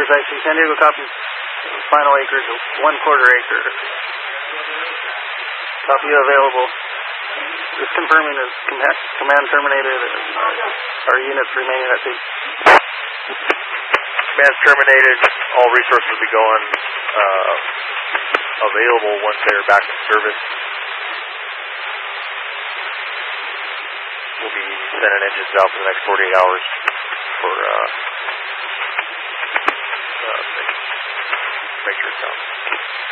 IC, San Diego copies. Final acreage, 1/4 acre. Copy available. Just confirming is command terminated. Our units remaining at peak. Command's terminated. All resources will be going available once they're back in service. We'll be sending engines out for the next 48 hours for make sure it's out.